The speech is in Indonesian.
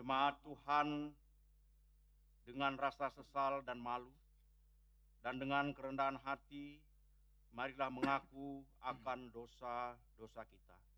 Jemaat Tuhan, dengan rasa sesal dan malu, dan dengan kerendahan hati, marilah mengaku akan dosa-dosa kita.